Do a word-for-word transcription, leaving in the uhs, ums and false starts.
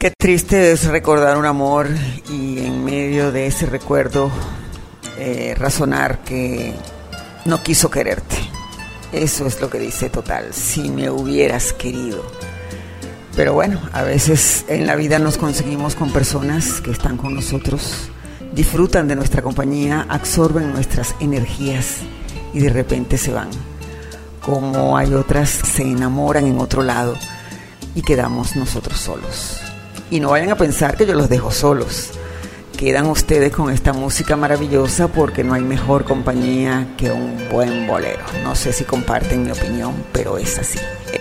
Qué triste es recordar un amor y en medio de ese recuerdo eh, razonar que no quiso quererte. Eso es lo que dice Total, si me hubieras querido. Pero bueno, a veces en la vida nos conseguimos con personas que están con nosotros, disfrutan de nuestra compañía, absorben nuestras energías y de repente se van. Como hay otras que se enamoran en otro lado y quedamos nosotros solos. Y no vayan a pensar que yo los dejo solos. Quedan ustedes con esta música maravillosa porque no hay mejor compañía que un buen bolero. No sé si comparten mi opinión, pero es así.